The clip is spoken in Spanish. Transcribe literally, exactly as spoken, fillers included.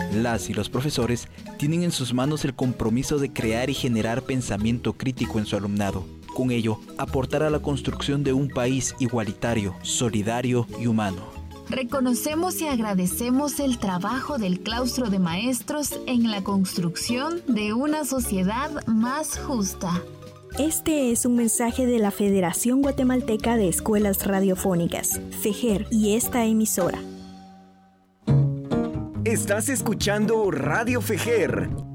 Las y los profesores tienen en sus manos el compromiso de crear y generar pensamiento crítico en su alumnado. Con ello, aportar a la construcción de un país igualitario, solidario y humano. Reconocemos y agradecemos el trabajo del claustro de maestros en la construcción de una sociedad más justa. Este es un mensaje de la Federación Guatemalteca de Escuelas Radiofónicas, FEGER, y esta emisora. Estás escuchando Radio FEGER,